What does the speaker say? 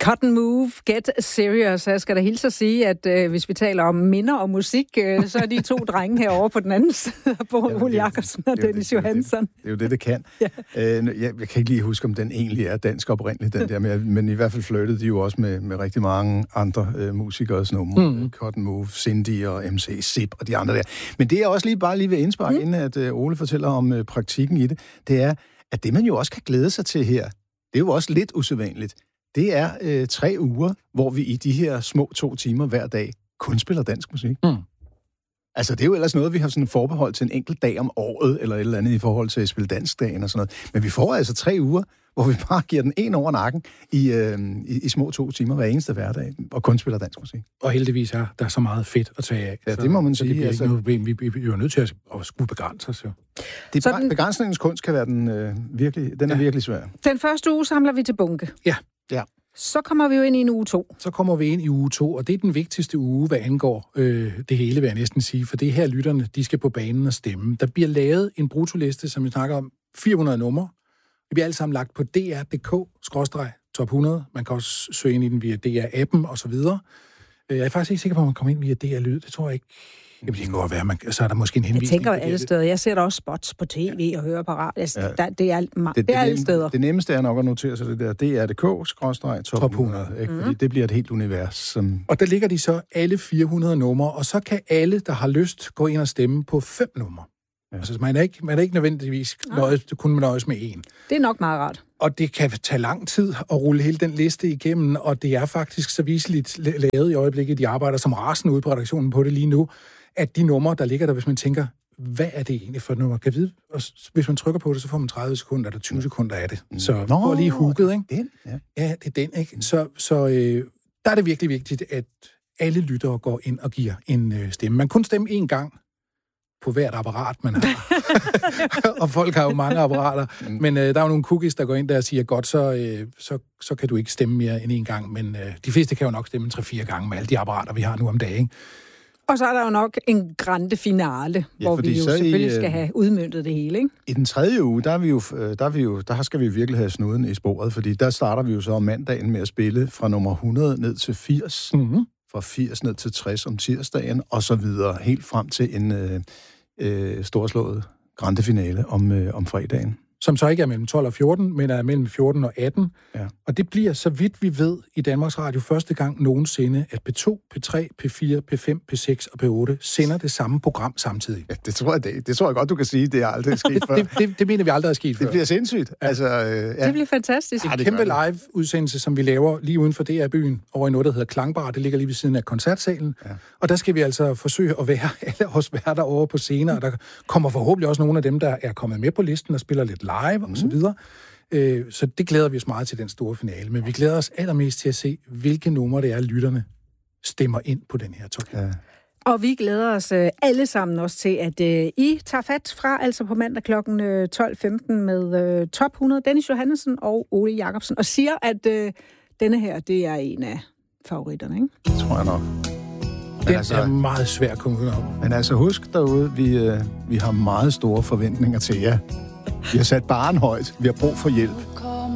Cotton Move, Get Serious. Jeg skal da hilse at sige, at hvis vi taler om minder og musik, så er de to drenge herovre på den anden side, Ole Jacobsen og Dennis Johansson. Det er jo det kan. Ja. Jeg kan ikke lige huske, om den egentlig er dansk oprindeligt, den der, men i hvert fald flyttede de jo også med rigtig mange andre musikere, sådan nogle Cotton Move, Cindy og MC Zip og de andre der. Men det er også lige ved indspark, inden at Ole fortæller om praktikken i det, det er, at det man jo også kan glæde sig til her, det er jo også lidt usædvanligt. Det er 3 uger, hvor vi i de her små 2 timer hver dag kun spiller dansk musik. Altså, det er jo ellers noget, vi har sådan forbeholdt til en enkelt dag om året, eller et eller andet i forhold til at spille danskdagen og sådan noget. Men vi får altså 3 uger, hvor vi bare giver den en over nakken i små 2 timer hver eneste hverdag, og kun spiller dansk musik. Og heldigvis er der så meget fedt at tage af. Ja, det må man sige. Det bliver ikke noget problem. Vi er jo nødt til at skulle begrænse os. Begrænsningens kunst kan være den virkelig svær. Den første uge samler vi til bunke. Ja. Så kommer vi jo ind i en uge 2. Så kommer vi ind i uge 2, og det er den vigtigste uge, hvad angår det hele, vil jeg næsten sige. For det her lytterne, de skal på banen og stemme. Der bliver lavet en brutoliste, som vi snakker om, 400 numre. Det bliver alle sammen lagt på dr.dk/top 100. Man kan også søge ind i den via DR-appen og så videre. Jeg er faktisk ikke sikker på, at man kommer ind via DR-lyd. Det tror jeg ikke. Jamen, det kan godt være, så er der måske en henvisning. Jeg tænker jo alle steder. Jeg ser da også spots på tv og hører på radio. Det er alle steder. Det nemmeste er nok at notere sig det der. dr.dk/top 100. Fordi det bliver et helt univers. Og der ligger de så alle 400 numre, og så kan alle, der har lyst, gå ind og stemme på 5 numre. Ja. Altså, man er ikke nødvendigvis kun nøjes med 1. Det er nok meget rart. Og det kan tage lang tid at rulle hele den liste igennem, og det er faktisk så viseligt lavet i øjeblikket. De arbejder som rasende ude på redaktionen på det lige nu, at de numre, der ligger der, hvis man tænker, hvad er det egentlig for et nummer? Kan vide? Og hvis man trykker på det, så får man 30 sekunder eller 20 sekunder af det. Så får lige hooket, ikke? Den, ja, det er den, ikke? Så der er det virkelig vigtigt, at alle lyttere går ind og giver en stemme. Man kun stemme 1 gang på hvert apparat, man har. Og folk har jo mange apparater. Men der er jo nogle cookies, der går ind der og siger, godt, så kan du ikke stemme mere end 1 gang. Men de fleste kan jo nok stemme 3-4 gange med alle de apparater, vi har nu om dagen. Og så er der jo nok en grande finale, hvor vi jo selvfølgelig skal have udmøntet det hele, ikke? I den 3. uge, der skal vi jo virkelig have snuden i sporet, fordi der starter vi jo så om mandagen med at spille fra nummer 100 ned til 80, fra 80 ned til 60 om tirsdagen, og så videre, helt frem til en storslået grande finale om fredagen. Som så ikke er mellem 12 og 14, men er mellem 14 og 18. Ja. Og det bliver, så vidt vi ved, i Danmarks Radio første gang nogensinde, at P2, P3, P4, P5, P6 og P8 sender det samme program samtidig. Ja, det tror jeg godt, du kan sige. Det er aldrig sket før. Det mener vi aldrig er sket før. Det bliver sindssygt. Ja. Altså, det bliver fantastisk. En kæmpe live-udsendelse, som vi laver lige uden for DR-byen, over i noget, der hedder Klangbar. Det ligger lige ved siden af koncertsalen. Ja. Og der skal vi altså forsøge at være alle os værter over på scenen, og der kommer forhåbentlig også nogle af dem, der er kommet med på listen og spiller lidt live og så videre. Så det glæder vi os meget til den store finale. Men vi glæder os allermest til at se, hvilke numre det er, lytterne stemmer ind på den her top. Ja. Og vi glæder os alle sammen også til, at I tager fat fra, altså på mandag kl. 12.15 med top 100, Dennis Johansson og Ole Jacobsen, og siger, at denne her, det er en af favoritterne, ikke? Det tror jeg nok. Den er meget svær at komme ud om. Men altså husk derude, vi har meget store forventninger til jer. Vi har sat barren højt. Vi har brug for hjælp.